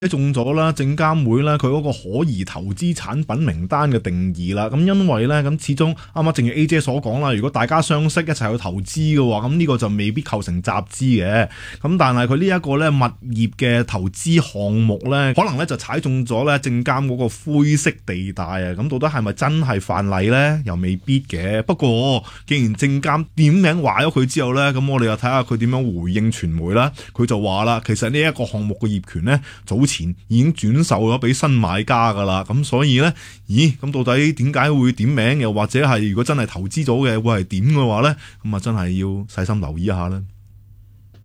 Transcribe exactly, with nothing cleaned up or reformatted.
中咗啦，證監會咧佢嗰個可疑投資產品名單嘅定義啦。咁因為咧咁始終啱啱正如 A 姐所講啦，如果大家相識一齊去投資嘅話，咁呢個就未必構成集資嘅。咁但係佢呢一個咧物業嘅投資項目咧，可能咧就踩中咗咧證監嗰個灰色地帶啊。咁到底係咪真係犯例咧？又未必嘅。不過既然證監點名話咗佢之後咧，咁我哋又睇下佢點樣回應傳媒啦。佢就話啦，其實呢一個項目嘅業權咧早前已經轉售咗俾新買家噶啦，咁所以呢，咦，咁到底點解會點名？又或者係如果真係投資咗嘅會係點嘅話呢？咁啊真係要細心留意一下啦。